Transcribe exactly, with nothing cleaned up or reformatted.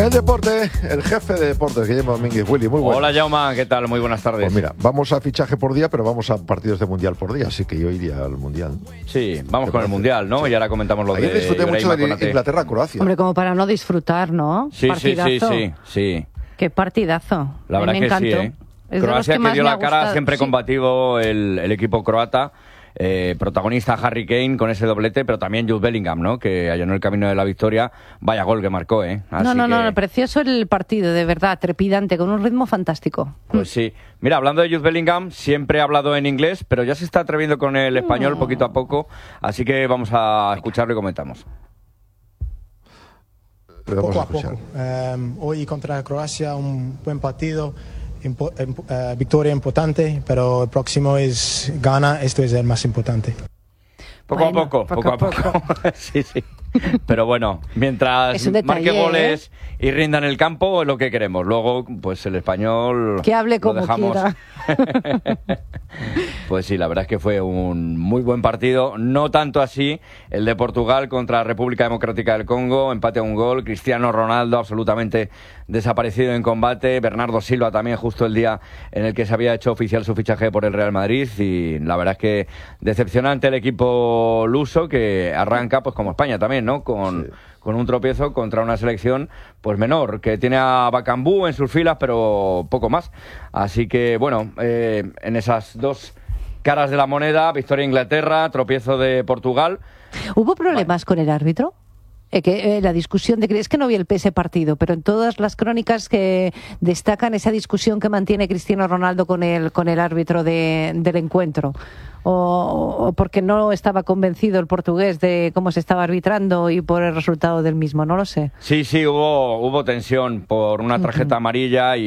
El deporte, el jefe de deportes, Guillermo Domínguez. Willy, muy bueno. Hola, Jaume, ¿qué tal? Muy buenas tardes. Pues mira, vamos a fichaje por día, pero vamos a partidos de Mundial por día, así que yo iría al Mundial. Sí, vamos con el Mundial, ¿no? Sí. Y ahora comentamos lo Ayer de disfruté mucho de Inglaterra-Croacia. Hombre, como para no disfrutar, ¿no? Sí, partidazo. sí, sí, sí, sí. Qué partidazo. La verdad me que encantó. sí, ¿eh? Es Croacia que, que dio la cara, gustado. siempre sí. combativo el, el equipo croata. Eh, protagonista Harry Kane con ese doblete, pero también Jude Bellingham, ¿no? Que allanó el camino de la victoria. Vaya gol que marcó, ¿eh? Así no, no, que... no, precioso el partido, de verdad, trepidante, con un ritmo fantástico. Pues sí. Mira, hablando de Jude Bellingham, siempre ha hablado en inglés, pero ya se está atreviendo con el español poquito a poco, así que vamos a escucharlo y comentamos. Poco a poco. Um, hoy contra Croacia un buen partido. Impo uh, victoria importante, pero el próximo es gana, esto es el más importante. Poco bueno, a poco, poco, poco a poco. poco. sí, sí. Pero bueno, mientras detalle, marque goles ¿eh? y rinda en el campo es lo que queremos. Luego, pues el español que hable lo como dejamos. quiera. Pues sí, la verdad es que fue un muy buen partido. No tanto así el de Portugal contra República Democrática del Congo, empate a un gol. Cristiano Ronaldo absolutamente desaparecido en combate. Bernardo Silva también justo el día en el que se había hecho oficial su fichaje por el Real Madrid. Y la verdad es que decepcionante el equipo luso, que arranca pues como España también, ¿no? Con, sí. con un tropiezo contra una selección pues menor, que tiene a Bakambu en sus filas, pero poco más. Así que, bueno, eh, en esas dos caras de la moneda, victoria de Inglaterra, tropiezo de Portugal. ¿Hubo problemas bueno. con el árbitro? Eh, que, eh, la discusión de que es que no vi el ese partido, pero en todas las crónicas que destacan esa discusión que mantiene Cristiano Ronaldo con el con el árbitro de, del encuentro, o, o porque no estaba convencido el portugués de cómo se estaba arbitrando y por el resultado del mismo, no lo sé. Sí, sí, hubo hubo tensión por una tarjeta uh-huh. amarilla y